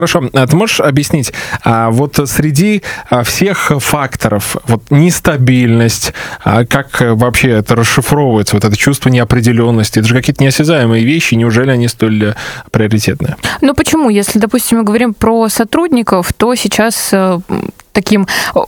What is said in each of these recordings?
Хорошо, ты можешь объяснить, вот среди всех факторов, вот нестабильность, как вообще это расшифровывается, вот это чувство неопределенности, это же какие-то неосязаемые вещи, неужели они столь приоритетные? Ну почему? Если, допустим, мы говорим про сотрудников, то сейчас таким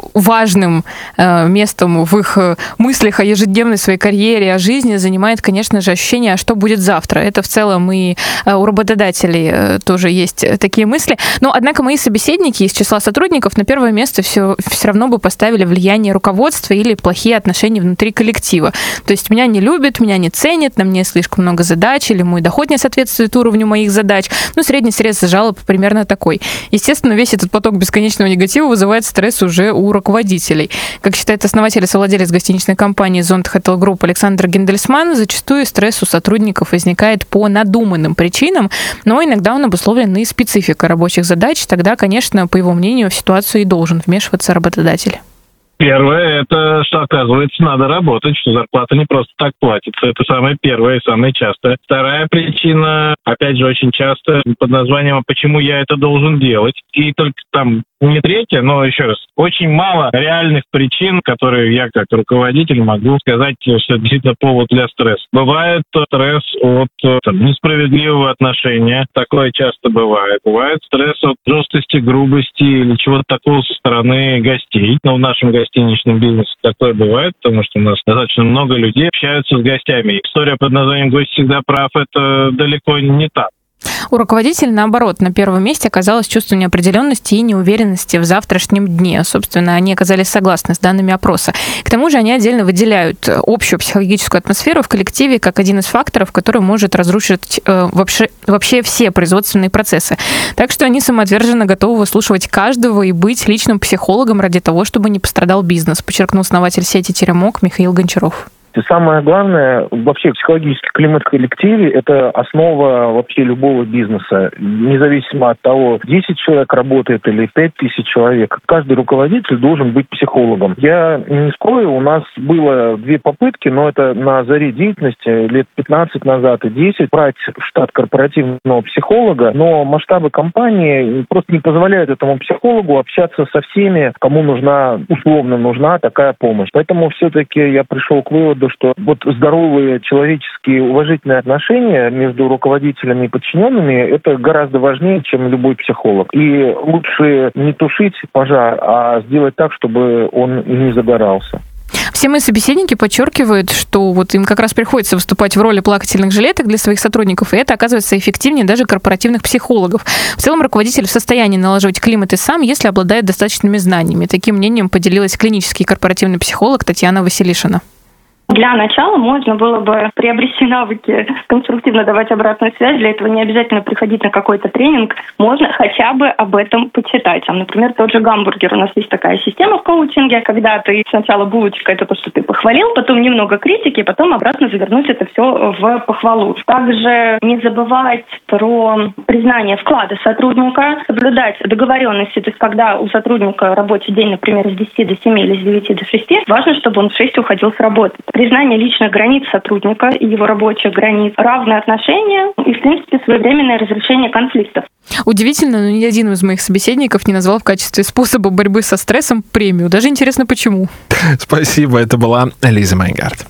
важным местом в их мыслях о ежедневной своей карьере, о жизни занимает, конечно же, ощущение, а что будет завтра. Это в целом и у работодателей тоже есть такие мысли. Но, однако, мои собеседники из числа сотрудников на первое место все равно бы поставили влияние руководства или плохие отношения внутри коллектива. То есть меня не любят, меня не ценят, на мне слишком много задач, или мой доход не соответствует уровню моих задач. Ну, средний срез жалоб примерно такой. Естественно, весь этот поток бесконечного негатива вызывает стресс уже у руководителей. Как считает основатель и совладелец гостиничной компании Zond Hotel Group Александр Гендельсман, зачастую стресс у сотрудников возникает по надуманным причинам, но иногда он обусловлен и спецификой рабочих задач. Тогда, конечно, по его мнению, в ситуацию и должен вмешиваться работодатель. Первое, это что, оказывается, надо работать, что зарплата не просто так платится. Это самое первое и самое частое. Вторая причина, опять же, очень часто под названием «А почему я это должен делать?» И только там не третья, но еще раз, очень мало реальных причин, которые я как руководитель могу сказать, что это действительно повод для стресса. Бывает стресс от несправедливого отношения, такое часто бывает. Бывает стресс от жесткости, грубости или чего-то такого со стороны гостей. Но в нашем гостиничном бизнесе такое бывает, потому что у нас достаточно много людей общаются с гостями. История под названием «Гость всегда прав» — это далеко не так. У руководителя, наоборот, на первом месте оказалось чувство неопределенности и неуверенности в завтрашнем дне. Собственно, они оказались согласны с данными опроса. К тому же они отдельно выделяют общую психологическую атмосферу в коллективе как один из факторов, который может разрушить вообще все производственные процессы. Так что они самоотверженно готовы выслушивать каждого и быть личным психологом ради того, чтобы не пострадал бизнес, подчеркнул основатель сети «Теремок» Михаил Гончаров. И самое главное, вообще психологический климат в коллективе – это основа вообще любого бизнеса. Независимо от того, 10 человек работает или 5000 человек, каждый руководитель должен быть психологом. Я не скрою, у нас было 2 попытки, но это на заре деятельности, лет 15 назад и 10, брать в штат корпоративного психолога, но масштабы компании просто не позволяют этому психологу общаться со всеми, кому условно нужна такая помощь. Поэтому все-таки я пришел к выводу, что вот здоровые человеческие уважительные отношения между руководителями и подчиненными – это гораздо важнее, чем любой психолог. И лучше не тушить пожар, а сделать так, чтобы он не загорался. Все мои собеседники подчеркивают, что вот им как раз приходится выступать в роли плакательных жилеток для своих сотрудников, и это оказывается эффективнее даже корпоративных психологов. В целом руководитель в состоянии налаживать климат и сам, если обладает достаточными знаниями. Таким мнением поделилась клинический корпоративный психолог Татьяна Василишина. Для начала можно было бы приобрести навыки, конструктивно давать обратную связь. Для этого не обязательно приходить на какой-то тренинг. Можно хотя бы об этом почитать. Например, тот же гамбургер. У нас есть такая система в коучинге, когда ты сначала булочка — это то, что ты похвалил, потом немного критики, потом обратно завернуть это все в похвалу. Также не забывать про признание вклада сотрудника, соблюдать договоренности. То есть, когда у сотрудника рабочий день, например, с 10 до 7 или с 9 до 6, важно, чтобы он в 6 уходил с работы. Признание личных границ сотрудника и его рабочих границ, равные отношения и, в принципе, своевременное разрешение конфликтов. Удивительно, но ни один из моих собеседников не назвал в качестве способа борьбы со стрессом премию. Даже интересно, почему. Спасибо, это была Лиза Майнгард.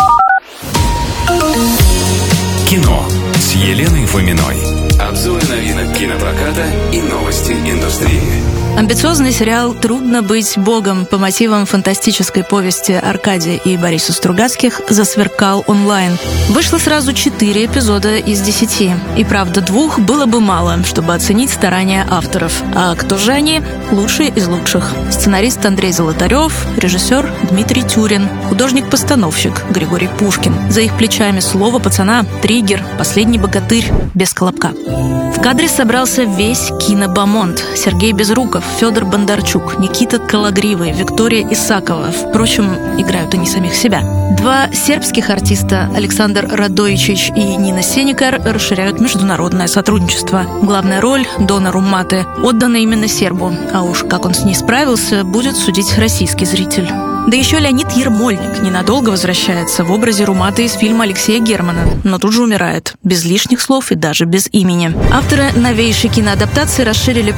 Кино с Еленой Фоминой. Обзоры новинок кинопроката и новости индустрии. Амбициозный сериал «Трудно быть богом» по мотивам фантастической повести Аркадия и Бориса Стругацких засверкал онлайн. Вышло сразу 4 эпизода из 10. И правда, 2 было бы мало, чтобы оценить старания авторов. А кто же они? Лучшие из лучших. Сценарист Андрей Золотарев, режиссер Дмитрий Тюрин, художник-постановщик Григорий Пушкин. За их плечами «Слово пацана», «Триггер», «Последний богатырь», «Без колобка». В кадре собрался весь кинобомонд. Сергей Безруков, Федор Бондарчук, Никита Калагривый, Виктория Исакова. Впрочем, играют они самих себя. 2 сербских артиста, Александр Радоичич и Нина Сеникар, расширяют международное сотрудничество. Главная роль Дона Румматы отдана именно сербу. А уж как он с ней справился, будет судить российский зритель. Да еще Леонид Ермольник ненадолго возвращается в образе Румата из фильма Алексея Германа, но тут же умирает, без лишних слов и даже без имени. Авторы новейшей киноадаптации расширили